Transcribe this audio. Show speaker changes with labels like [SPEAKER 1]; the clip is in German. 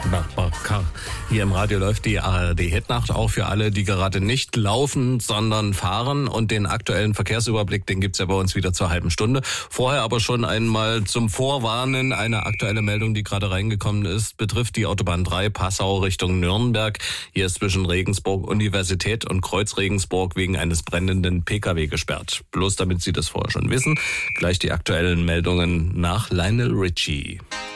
[SPEAKER 1] Hier im Radio läuft die ARD-Hitnacht auch für alle, die gerade nicht laufen, sondern fahren. Und den aktuellen Verkehrsüberblick, den gibt's ja bei uns wieder zur halben Stunde. Vorher aber schon einmal zum Vorwarnen. Eine aktuelle Meldung, die gerade reingekommen ist, betrifft die Autobahn 3 Passau Richtung Nürnberg. Hier ist zwischen Regensburg Universität und Kreuz Regensburg wegen eines brennenden Pkw gesperrt. Bloß damit Sie das vorher schon wissen. Gleich die aktuellen Meldungen nach Lionel Richie.